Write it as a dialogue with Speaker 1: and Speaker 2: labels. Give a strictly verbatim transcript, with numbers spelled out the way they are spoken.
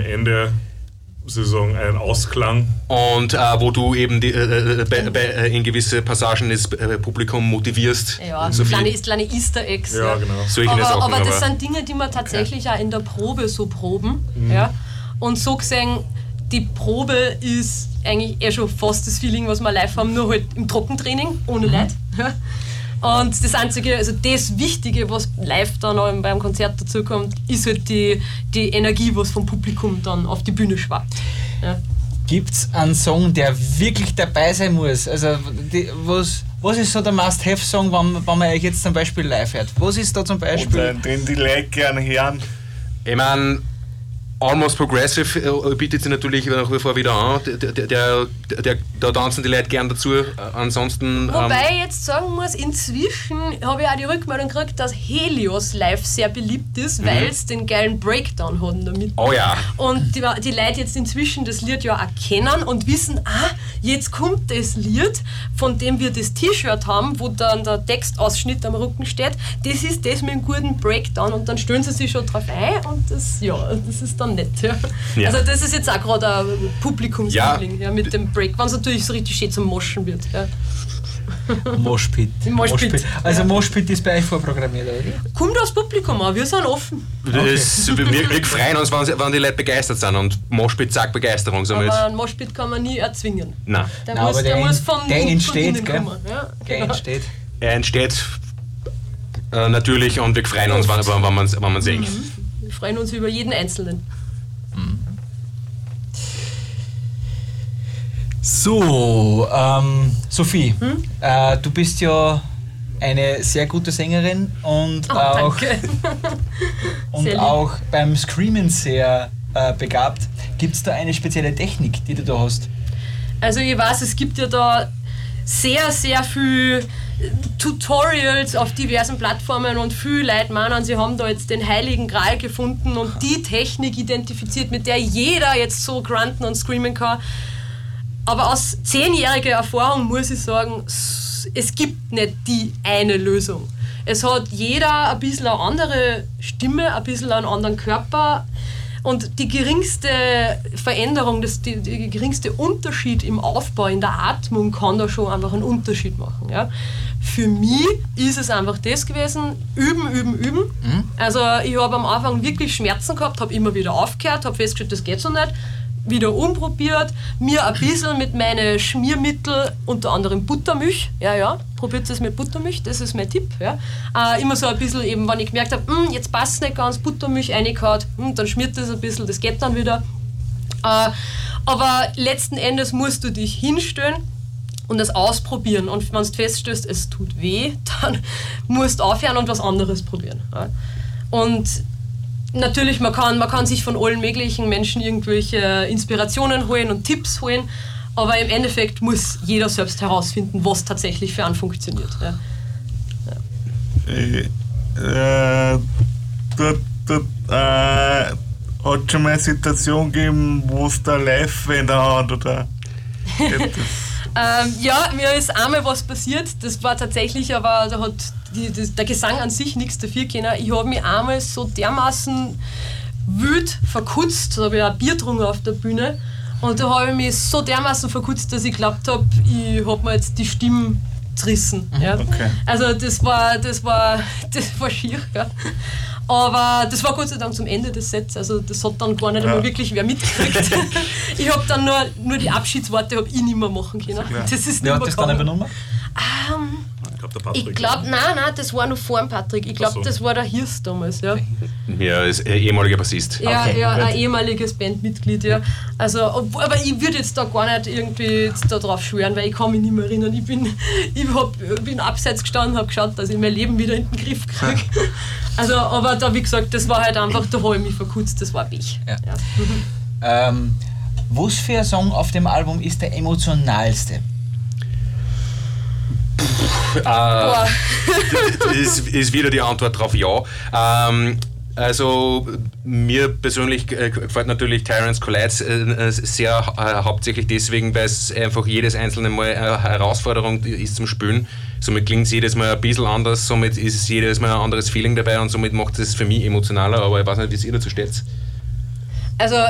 Speaker 1: Ende sozusagen einen Ausklang.
Speaker 2: Und äh, wo du eben die, äh, bei, bei, äh, in gewisse Passagen das äh, Publikum motivierst.
Speaker 3: Ja, so kleine, kleine Easter Eggs.
Speaker 1: Ja,
Speaker 3: ja.
Speaker 1: genau.
Speaker 2: Solche
Speaker 3: aber,
Speaker 2: Sachen,
Speaker 3: aber das
Speaker 2: aber
Speaker 3: sind Dinge, die wir tatsächlich
Speaker 2: okay.
Speaker 3: auch in der Probe so proben.
Speaker 1: Mhm.
Speaker 3: Ja. Und so gesehen, die Probe ist eigentlich eh schon fast das Feeling, was wir live haben, nur halt im Trockentraining, ohne
Speaker 2: Mhm.
Speaker 3: Leute. Ja. Und das Einzige, also das Wichtige, was live dann auch beim Konzert dazukommt, ist halt die, die Energie, was vom Publikum dann auf die Bühne schwappt. Ja.
Speaker 4: Gibt es einen Song, der wirklich dabei sein muss? Also, die, was, was ist so der Must-Have-Song, wenn, wenn man euch jetzt zum Beispiel live hört? Was ist da zum Beispiel?
Speaker 5: Oder den die Leute gerne hören.
Speaker 2: Ich meine, Almost Progressive äh, bietet sich natürlich nach wie vor wieder an. Der, der, der, der, da tanzen die Leute gern dazu. Äh, ansonsten.
Speaker 3: Wobei
Speaker 2: Ähm,
Speaker 3: ich jetzt sagen muss, inzwischen habe ich auch die Rückmeldung gekriegt, dass Helios live sehr beliebt ist,
Speaker 2: Mhm.
Speaker 3: weil es den geilen Breakdown hat in der Mitte.
Speaker 2: oh ja.
Speaker 3: Und die, die Leute jetzt inzwischen das Lied ja erkennen und wissen, ah, jetzt kommt das Lied, von dem wir das T-Shirt haben, wo dann der Textausschnitt am Rücken steht, das ist das mit einem guten Breakdown und dann stellen sie sich schon drauf ein und das, ja, das ist dann nett. Ja.
Speaker 2: Ja.
Speaker 3: Also das ist jetzt auch gerade ein Publikumsliebling,
Speaker 2: Ja.
Speaker 3: ja, mit dem Break, wenn es natürlich so richtig schön zum Moschen wird. Ja.
Speaker 4: Moshpit.
Speaker 3: Im Moshpit.
Speaker 4: Also
Speaker 3: Ja.
Speaker 4: Moshpit ist bei euch vorprogrammiert, oder?
Speaker 3: Kommt aus Publikum an, wir sind offen.
Speaker 2: Das, wir, wir freuen uns, wenn, sie- wenn die Leute begeistert sind und Moshpit sagt Begeisterung. So
Speaker 3: Aber
Speaker 2: mit,
Speaker 3: ein Moshpit kann man nie erzwingen.
Speaker 2: nein,
Speaker 3: Der
Speaker 4: Nein,
Speaker 3: muss,
Speaker 4: aber
Speaker 3: der
Speaker 4: der
Speaker 3: muss
Speaker 4: en-
Speaker 3: von,
Speaker 4: der
Speaker 3: von
Speaker 4: entsteht,
Speaker 3: innen
Speaker 4: gell?
Speaker 3: kommen. Ja,
Speaker 4: Der
Speaker 3: genau.
Speaker 4: entsteht.
Speaker 2: er entsteht äh, natürlich und wir freuen uns, wenn, wenn man es wenn man singt.
Speaker 3: Wir freuen uns über jeden Einzelnen.
Speaker 4: So, ähm, Sophie,
Speaker 3: Hm?
Speaker 4: äh, du bist ja eine sehr gute Sängerin und
Speaker 3: Oh,
Speaker 4: auch,
Speaker 3: danke.
Speaker 4: und
Speaker 3: Sehr lieb.
Speaker 4: auch beim Screamen sehr äh, begabt. Gibt es da eine spezielle Technik, die du da hast?
Speaker 3: Also ich weiß, es gibt ja da sehr, sehr viel Tutorials auf diversen Plattformen und viele Leute meinen, sie haben da jetzt den heiligen Gral gefunden und die Technik identifiziert, mit der jeder jetzt so grunten und screamen kann. Aber aus zehnjähriger Erfahrung muss ich sagen, es gibt nicht die eine Lösung. Es hat jeder ein bisschen eine andere Stimme, ein bisschen einen anderen Körper und die geringste Veränderung, das, die, die geringste Unterschied im Aufbau, in der Atmung kann da schon einfach einen Unterschied machen. Ja. Für mich ist es einfach das gewesen, üben, üben, üben.
Speaker 4: Mhm.
Speaker 3: Also ich habe am Anfang wirklich Schmerzen gehabt, habe immer wieder aufgehört, habe festgestellt, das geht so nicht. Wieder umprobiert, mir ein bisschen mit meinen Schmiermittel, unter anderem Buttermilch, ja, ja, probiert es mit Buttermilch, das ist mein Tipp, ja. Äh, immer so ein bisschen eben, wenn ich gemerkt habe, jetzt passt es nicht ganz, Buttermilch reingehauen, dann schmiert das ein bisschen, das geht dann wieder. Äh, aber letzten Endes musst du dich hinstellen und das ausprobieren und wenn du feststellst, es tut weh, dann musst du aufhören und was anderes probieren. Ja. Und natürlich, man kann, man kann sich von allen möglichen Menschen irgendwelche Inspirationen holen und Tipps holen, aber im Endeffekt muss jeder selbst herausfinden, was tatsächlich für einen funktioniert. Ja.
Speaker 5: Äh, äh, dort, dort, äh, hat schon mal eine Situation gegeben, wo es da Live-Wender hat, oder?
Speaker 3: Ähm, ja, mir ist einmal was passiert, das war tatsächlich, aber da hat die, das, der Gesang an sich nichts dafür können. Ich habe mich einmal so dermaßen wild verkutzt, da habe ich ein Bier getrunken auf der Bühne und da habe ich mich so dermaßen verkutzt, dass ich geglaubt habe, ich habe mir jetzt die Stimme zerrissen. Ja.
Speaker 5: Okay.
Speaker 3: Also das war, das war, das war schier. Ja. Aber das war Gott sei Dank zum Ende des Sets, also das hat dann gar nicht einmal
Speaker 5: Ja.
Speaker 3: wirklich wer mitgekriegt. Ich habe dann nur, nur die Abschiedsworte hab ich nicht mehr machen können. Das ist nicht
Speaker 4: Wer
Speaker 3: mehr
Speaker 4: hat das dann
Speaker 3: gegangen.
Speaker 4: übernommen?
Speaker 3: Ähm,
Speaker 1: Ich glaube, der Patrick.
Speaker 3: ich glaube, nein, nein, das war noch vor dem Patrick. Ich glaube,
Speaker 1: Ach so.
Speaker 3: das war der Hirst damals. Ja,
Speaker 2: Ja, ist ein ehemaliger Bassist.
Speaker 3: ja,
Speaker 4: Okay,
Speaker 3: ja
Speaker 4: gut.
Speaker 3: ein ehemaliges Bandmitglied. Ja. Also, ob, aber ich würde jetzt da gar nicht irgendwie jetzt da drauf schwören, weil ich kann mich nicht mehr erinnern. Ich bin, ich hab, bin abseits gestanden und habe geschaut, dass ich mein Leben wieder in den Griff kriege. Also, aber da, wie gesagt, das war halt einfach, da habe ich mich verkutzt, das war Pech.
Speaker 4: Ja.
Speaker 3: Ja.
Speaker 4: Ähm, was für ein Song auf dem Album ist der emotionalste?
Speaker 2: Äh,
Speaker 3: Boah.
Speaker 2: das ist, ist wieder die Antwort darauf ja. Ähm, also mir persönlich äh, gefällt natürlich Tyrants Collides äh, sehr äh, hauptsächlich deswegen, weil es einfach jedes einzelne Mal eine Herausforderung ist zum Spielen. Somit klingt es jedes Mal ein bisschen anders, somit ist es jedes Mal ein anderes Feeling dabei und somit macht es für mich emotionaler, aber ich weiß nicht, wie es ihr dazu steht.
Speaker 3: Also